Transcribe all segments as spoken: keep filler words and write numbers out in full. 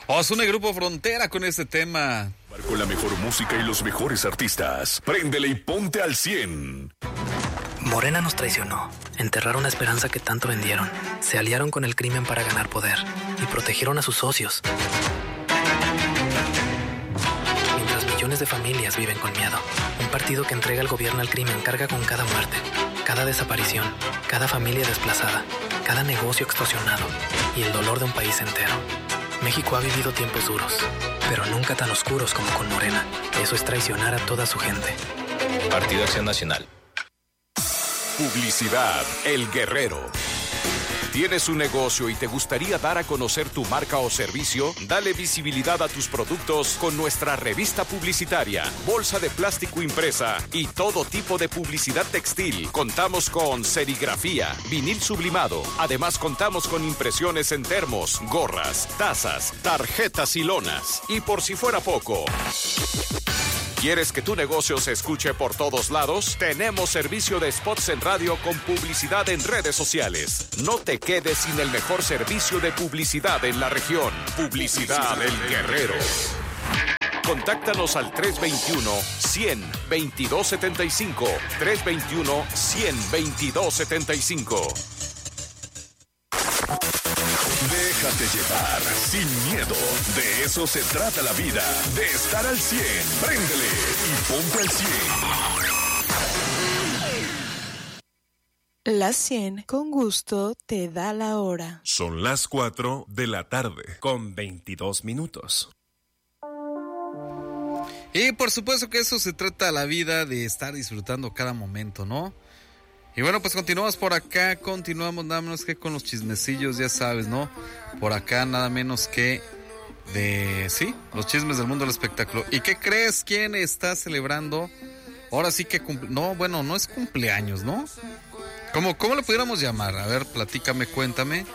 Ozuna y Grupo Frontera con este tema. Con la mejor música y los mejores artistas. Préndele y ponte al cien. Morena nos traicionó. Enterraron la esperanza que tanto vendieron. Se aliaron con el crimen para ganar poder. Y protegieron a sus socios. Mientras millones de familias viven con miedo. Un partido que entrega el gobierno al crimen carga con cada muerte, cada desaparición, cada familia desplazada, cada negocio extorsionado y el dolor de un país entero. México ha vivido tiempos duros, pero nunca tan oscuros como con Morena. Eso es traicionar a toda su gente. Partido Acción Nacional. Publicidad El Guerrero. ¿Tienes un negocio y te gustaría dar a conocer tu marca o servicio? Dale visibilidad a tus productos con nuestra revista publicitaria, bolsa de plástico impresa y todo tipo de publicidad textil. Contamos con serigrafía, vinil sublimado. Además, contamos con impresiones en termos, gorras, tazas, tarjetas y lonas. Y por si fuera poco, ¿quieres que tu negocio se escuche por todos lados? Tenemos servicio de spots en radio con publicidad en redes sociales. No te quedes sin el mejor servicio de publicidad en la región. Publicidad El Guerrero. Contáctanos al tres veintiuno, cien, veintidós setenta y cinco. tres veintiuno, cien, veintidós setenta y cinco. Déjate llevar, sin miedo. De eso se trata la vida. De estar al cien. Préndele y ponte al cien. Las cien con gusto te da la hora. Son las cuatro de la tarde con veintidós minutos. Y por supuesto que eso se trata la vida, de estar disfrutando cada momento, ¿no? Y bueno, pues continuamos por acá, continuamos nada menos que con los chismecillos, ya sabes, ¿no? Por acá nada menos que de, sí, los chismes del mundo del espectáculo. ¿Y qué crees? ¿Quién está celebrando? Ahora sí que cumple, no, bueno, no es cumpleaños, ¿no? ¿Cómo, cómo le pudiéramos llamar? A ver, platícame, cuéntame.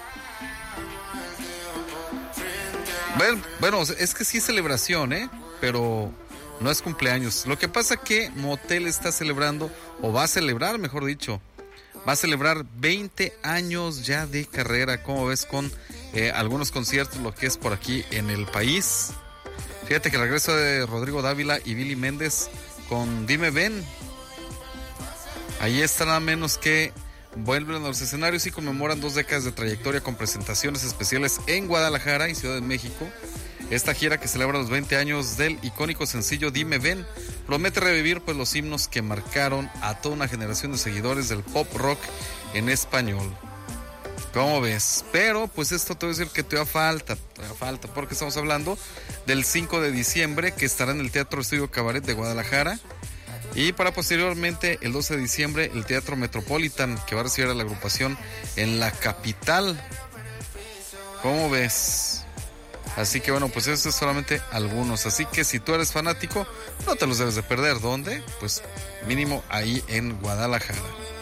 Bueno, bueno, es que sí es celebración, ¿eh? Pero no es cumpleaños. Lo que pasa que Motel está celebrando, o va a celebrar, mejor dicho, va a celebrar veinte años ya de carrera, como ves, con eh, algunos conciertos, lo que es por aquí en el país. Fíjate que el regreso de Rodrigo Dávila y Billy Méndez con Dime Ven. Ahí está nada menos que vuelven a los escenarios y conmemoran dos décadas de trayectoria con presentaciones especiales en Guadalajara y Ciudad de México. Esta gira, que celebra los veinte años del icónico sencillo Dime Ven, promete revivir pues los himnos que marcaron a toda una generación de seguidores del pop rock en español. ¿Cómo ves? Pero pues esto te voy a decir que todavía falta, todavía falta, porque estamos hablando del cinco de diciembre, que estará en el Teatro Estudio Cabaret de Guadalajara. Y para posteriormente, el doce de diciembre, el Teatro Metropolitan, que va a recibir a la agrupación en la capital. ¿Cómo ves? Así que bueno, pues eso es solamente algunos. Así que si tú eres fanático, no te los debes de perder. ¿Dónde? Pues mínimo ahí en Guadalajara.